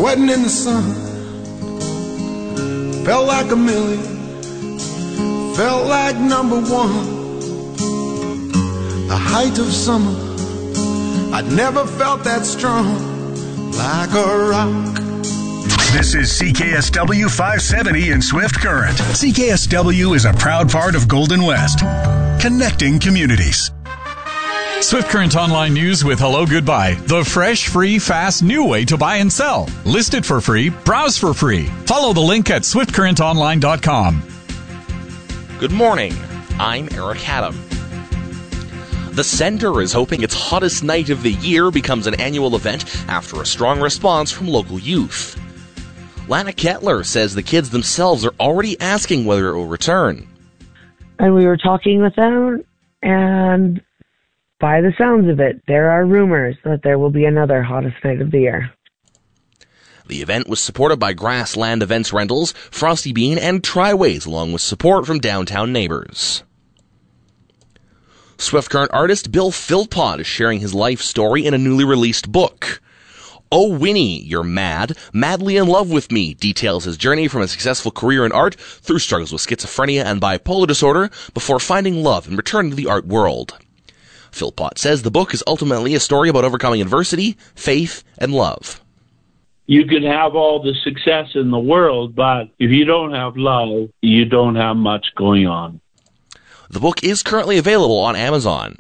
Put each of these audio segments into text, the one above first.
sweating in the sun. Felt like a million, felt like number one. The height of summer, I'd never felt that strong, like a rock. This is CKSW 570 in Swift Current. CKSW is a proud part of Golden West, connecting communities. Swift Current Online News with Hello Goodbye. The fresh, free, fast, new way to buy and sell. List it for free. Browse for free. Follow the link at swiftcurrentonline.com. Good morning. I'm Eric Adam. The Center is hoping its hottest night of the year becomes an annual event after a strong response from local youth. Lana Kettler says the kids themselves are already asking whether it will return. And we were talking with them, and by the sounds of it, there are rumors that there will be another hottest night of the year. The event was supported by Grassland Events Rentals, Frosty Bean, and Triways, along with support from downtown neighbors. Swift Current artist Bill Philpott is sharing his life story in a newly released book. Oh, Winnie, You're Mad, Madly in Love with Me details his journey from a successful career in art through struggles with schizophrenia and bipolar disorder before finding love and returning to the art world. Philpott says the book is ultimately a story about overcoming adversity, faith, and love. You can have all the success in the world, but if you don't have love, you don't have much going on. The book is currently available on Amazon.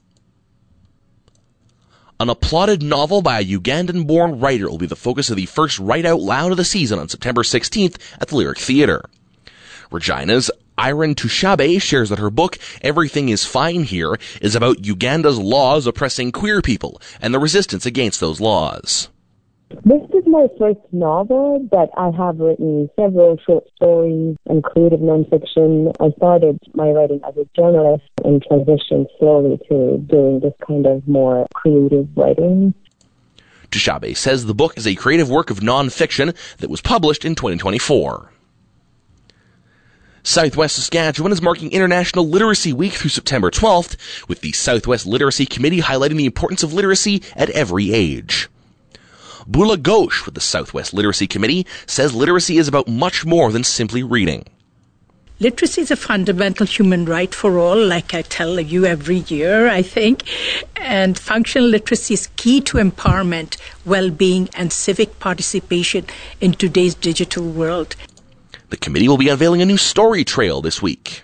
An applauded novel by a Ugandan-born writer will be the focus of the first Write Out Loud of the season on September 16th at the Lyric Theatre. Regina's Irene Tushabe shares that her book, Everything is Fine Here, is about Uganda's laws oppressing queer people and the resistance against those laws. This is my first novel, but I have written several short stories and creative nonfiction. I started my writing as a journalist and transitioned slowly to doing this kind of more creative writing. Tushabe says the book is a creative work of nonfiction that was published in 2024. Southwest Saskatchewan is marking International Literacy Week through September 12th, with the Southwest Literacy Committee highlighting the importance of literacy at every age. Bula Ghosh with the Southwest Literacy Committee says literacy is about much more than simply reading. Literacy is a fundamental human right for all, like I tell you every year, I think. And functional literacy is key to empowerment, well-being, and civic participation in today's digital world. The committee will be unveiling a new story trail this week.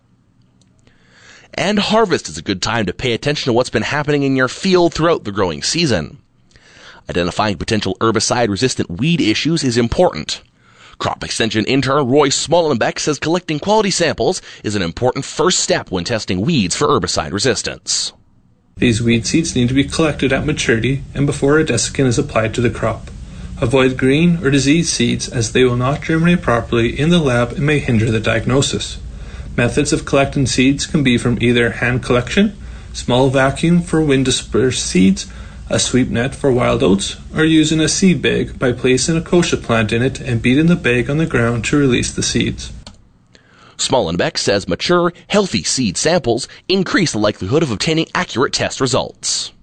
And harvest is a good time to pay attention to what's been happening in your field throughout the growing season. Identifying potential herbicide-resistant weed issues is important. Crop Extension intern Roy Smollenbeck says collecting quality samples is an important first step when testing weeds for herbicide resistance. These weed seeds need to be collected at maturity and before a desiccant is applied to the crop. Avoid green or diseased seeds as they will not germinate properly in the lab and may hinder the diagnosis. Methods of collecting seeds can be from either hand collection, small vacuum for wind-dispersed seeds, a sweep net for wild oats, or using a seed bag by placing a kochia plant in it and beating the bag on the ground to release the seeds. Smollenbeck says mature, healthy seed samples increase the likelihood of obtaining accurate test results.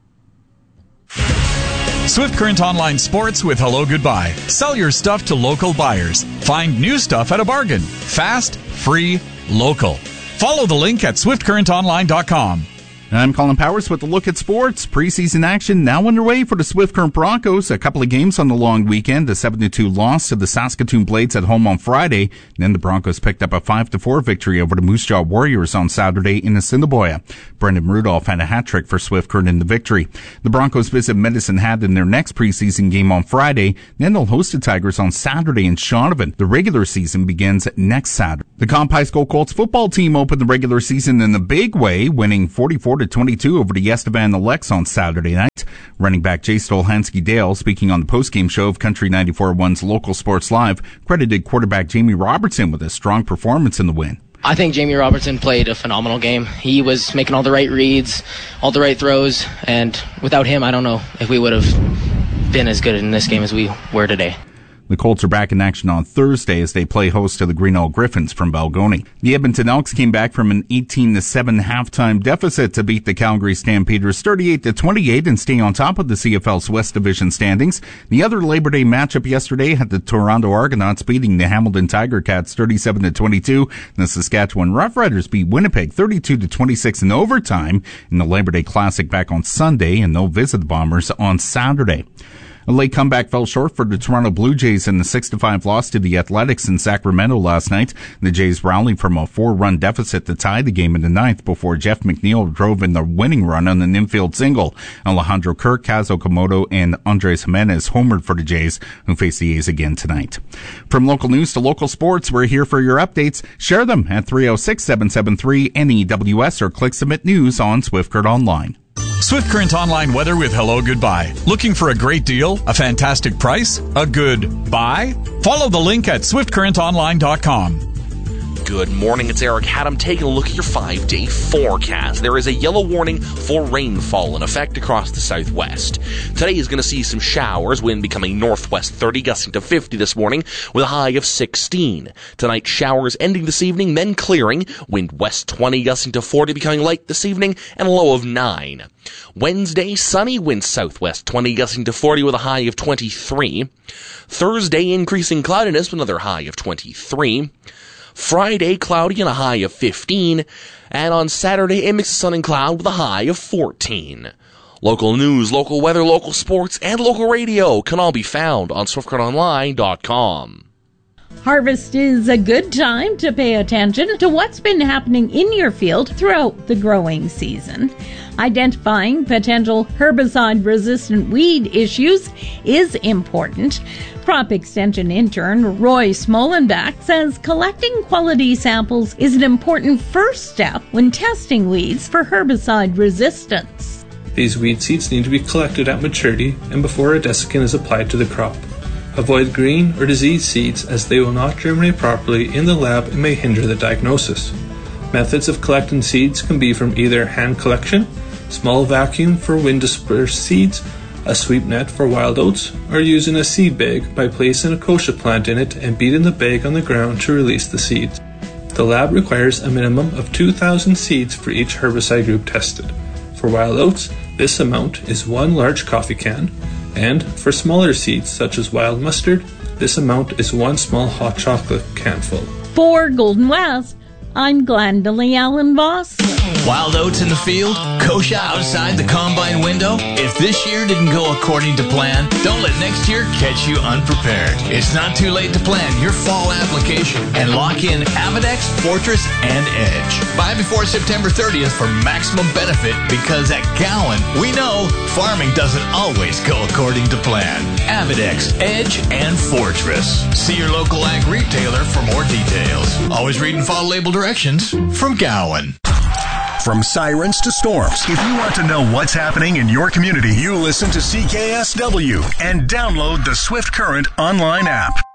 Swift Current Online Sports with Hello Goodbye. Sell your stuff to local buyers. Find new stuff at a bargain. Fast, free, local. Follow the link at swiftcurrentonline.com. I'm Colin Powers with a look at sports. Preseason action now underway for the Swift Current Broncos. A couple of games on the long weekend. A 7-2 loss to the Saskatoon Blades at home on Friday. And then the Broncos picked up a 5-4 victory over the Moose Jaw Warriors on Saturday in Assiniboia. Brendan Rudolph had a hat trick for Swift Current in the victory. The Broncos visit Medicine Hat in their next preseason game on Friday. Then they'll host the Tigers on Saturday in Shaunavon. The regular season begins next Saturday. The Comp High School Colts football team opened the regular season in a big way, winning 44-22 over the Estevan Elects on Saturday night. Running back Jay Stolhansky-Dale, speaking on the postgame show of Country 94.1's Local Sports Live, credited quarterback Jamie Robertson with a strong performance in the win. I think Jamie Robertson played a phenomenal game. He was making all the right reads, all the right throws, and without him, I don't know if we would have been as good in this game as we were today. The Colts are back in action on Thursday as they play host to the Greenall Griffins from Balgony. The Edmonton Elks came back from an 18-7 halftime deficit to beat the Calgary Stampeders 38-28 and stay on top of the CFL's West Division standings. The other Labor Day matchup yesterday had the Toronto Argonauts beating the Hamilton Tiger Cats 37-22. And the Saskatchewan Roughriders beat Winnipeg 32-26 in overtime in the Labor Day Classic back on Sunday, and they'll visit the Bombers on Saturday. A late comeback fell short for the Toronto Blue Jays in the 6-5 loss to the Athletics in Sacramento last night. The Jays rallied from a 4-run deficit to tie the game in the ninth before Jeff McNeil drove in the winning run on an infield single. Alejandro Kirk, Kazuo Komodo, and Andres Jimenez homered for the Jays, who face the A's again tonight. From local news to local sports, we're here for your updates. Share them at 306-773-NEWS or click Submit News on Swift Current Online. Swift Current Online weather with Hello Goodbye. Looking for a great deal, a fantastic price, a good buy? Follow the link at swiftcurrentonline.com. Good morning, it's Eric Haddam taking a look at your 5-day forecast. There is a yellow warning for rainfall in effect across the southwest. Today is going to see some showers, wind becoming northwest 30, gusting to 50 this morning with a high of 16. Tonight, showers ending this evening, then clearing, wind west 20, gusting to 40, becoming light this evening, and a low of 9. Wednesday, sunny, wind southwest 20, gusting to 40 with a high of 23. Thursday, increasing cloudiness with another high of 23. Friday, cloudy and a high of 15. And on Saturday, a mix of sun and cloud with a high of 14. Local news, local weather, local sports, and local radio can all be found on SwiftCurrentOnline.com. Harvest is a good time to pay attention to what's been happening in your field throughout the growing season. Identifying potential herbicide-resistant weed issues is important. Crop Extension intern Roy Smolenbach says collecting quality samples is an important first step when testing weeds for herbicide resistance. These weed seeds need to be collected at maturity and before a desiccant is applied to the crop. Avoid green or diseased seeds as they will not germinate properly in the lab and may hinder the diagnosis. Methods of collecting seeds can be from either hand collection, small vacuum for wind dispersed seeds, a sweep net for wild oats, or using a seed bag by placing a kochia plant in it and beating the bag on the ground to release the seeds. The lab requires a minimum of 2,000 seeds for each herbicide group tested. For wild oats, this amount is 1 large coffee can, and for smaller seeds such as wild mustard, this amount is 1 small hot chocolate canful. For Golden West, I'm Glendalee Allen Voss. Wild oats in the field, kochia outside the combine window. If this year didn't go according to plan, don't let next year catch you unprepared. It's not too late to plan your fall application and lock in Avidex, Fortress, and Edge. Buy before September 30th for maximum benefit because at Gowan, we know farming doesn't always go according to plan. Avidex, Edge, and Fortress. See your local ag retailer for more details. Always read and follow label directions from Gowan. From sirens to storms, if you want to know what's happening in your community, you listen to CKSW and download the Swift Current online app.